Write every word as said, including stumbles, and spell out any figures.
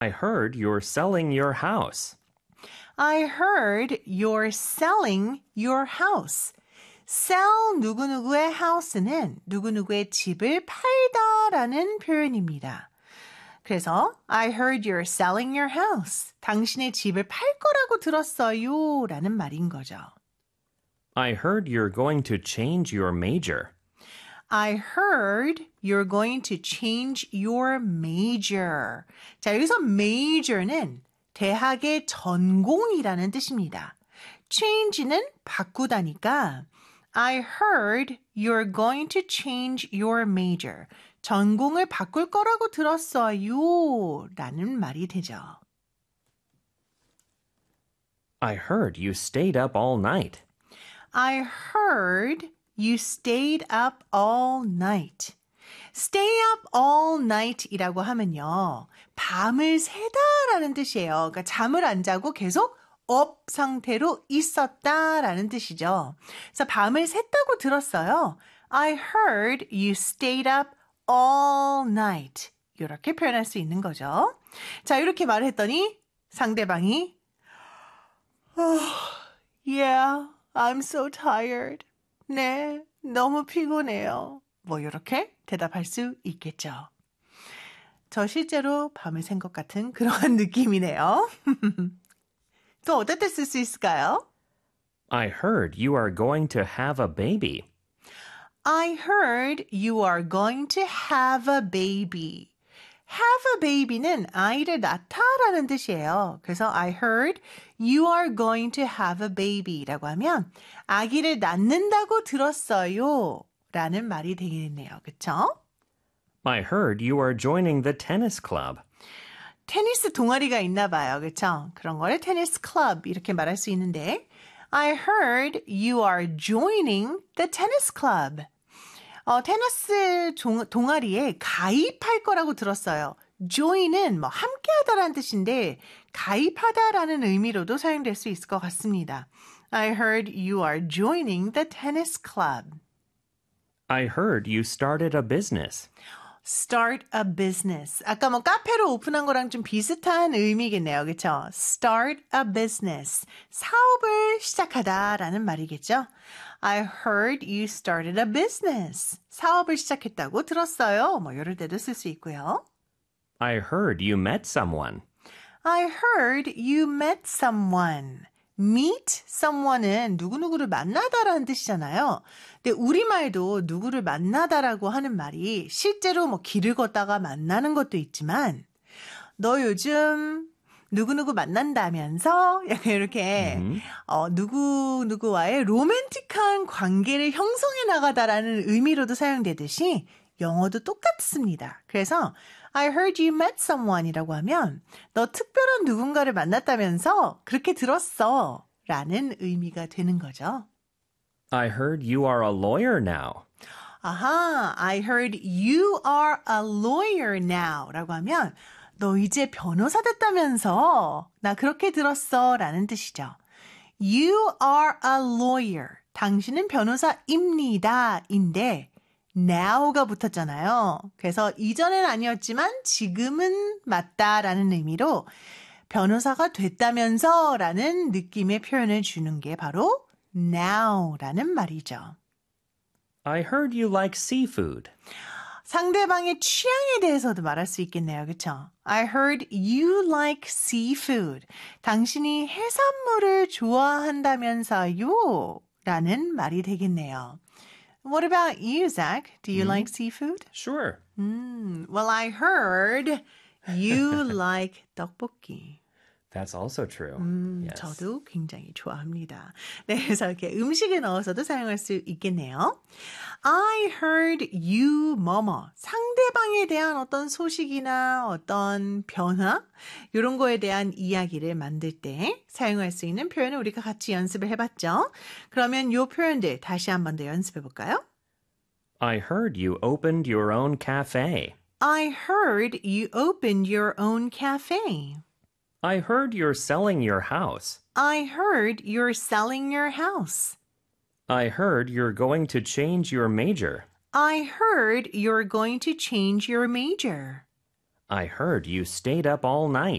I heard you're selling your house. I heard you're selling your house. sell 누구누구의 house는 누구누구의 집을 팔다라는 표현입니다. 그래서 I heard you're selling your house. 당신의 집을 팔 거라고 들었어요 라는 말인 거죠. I heard you're going to change your major. I heard you're going to change your major. 자, 여기서 major는 대학의 전공이라는 뜻입니다. change는 바꾸다니까 I heard you're going to change your major. 전공을 바꿀 거라고 들었어요 라는 말이 되죠. I heard you stayed up all night. I heard you stayed up all night. stay up all night 이라고 하면요. 밤을 새다라는 뜻이에요. 그러니까 잠을 안 자고 계속 up 상태로 있었다라는 뜻이죠. 그래서 밤을 샜다고 들었어요. I heard you stayed up all night. 이렇게 표현할 수 있는 거죠. 자, 이렇게 말을 했더니 상대방이 oh, Yeah, I'm so tired. 네, 너무 피곤해요. 뭐 이렇게 대답할 수 있겠죠. 저 실제로 밤을 샌 것 같은 그러한 느낌이네요. 또 어떨 때 쓸 수 있을까요? I heard you are going to have a baby. I heard you are going to have a baby. have a baby는 아이를 낳다라는 뜻이에요. 그래서 I heard you are going to have a baby라고 하면 아기를 낳는다고 들었어요 라는 말이 되겠네요. 그렇죠? I heard you are joining the tennis club. 테니스 동아리가 있나 봐요. 그렇죠? 그런 거를 테니스 클럽 이렇게 말할 수 있는데 I heard you are joining the tennis club. 어, 테니스 종, 동아리에 가입할 거라고 들었어요. join은 뭐 함께하다라는 뜻인데 가입하다라는 의미로도 사용될 수 있을 것 같습니다. I heard you are joining the tennis club. I heard you started a business. Start a business. 아까 뭐 카페를 오픈한 거랑 좀 비슷한 의미겠네요. 그렇죠? Start a business. 사업을 시작하다라는 말이겠죠? I heard you started a business. 사업을 시작했다고 들었어요. 뭐 이럴 때도 쓸 수 있고요. I heard you met someone. I heard you met someone. meet someone은 누구누구를 만나다라는 뜻이잖아요. 근데 우리말도 누구를 만나다라고 하는 말이 실제로 뭐 길을 걷다가 만나는 것도 있지만 너 요즘 누구누구 만난다면서 약간 이렇게 음. 어, 누구누구와의 로맨틱한 관계를 형성해 나가다라는 의미로도 사용되듯이 영어도 똑같습니다. 그래서 I heard you met someone이라고 하면 너 특별한 누군가를 만났다면서 그렇게 들었어 라는 의미가 되는 거죠. I heard you are a lawyer now. 아하, I heard you are a lawyer now 라고 하면 너 이제 변호사 됐다면서 나 그렇게 들었어 라는 뜻이죠. You are a lawyer. 당신은 변호사입니다 인데 now가 붙었잖아요. 그래서 이전엔 아니었지만 지금은 맞다라는 의미로 변호사가 됐다면서 라는 느낌의 표현을 주는 게 바로 now라는 말이죠. I heard you like seafood. 상대방의 취향에 대해서도 말할 수 있겠네요. 그렇죠? I heard you like seafood. 당신이 해산물을 좋아한다면서요? 라는 말이 되겠네요. What about you, Zach? Do you mm. like seafood? Sure. Mm, well, I heard you like 떡볶이. That's also true. 음, yes. 저도 굉장히 좋아합니다. 네, 그래서 이렇게 음식에 넣어서도 사용할 수 있겠네요. I heard you 뭐뭐. 상대방에 대한 어떤 소식이나 어떤 변화 이런 거에 대한 이야기를 만들 때 사용할 수 있는 표현을 우리가 같이 연습을 해봤죠. 그러면 이 표현들 다시 한 번 더 연습해 볼까요? I heard you opened your own cafe. I heard you opened your own cafe. I heard you're selling your house. I heard you're selling your house. I heard you're going to change your major. I heard you're going to change your major. I heard you stayed up all night.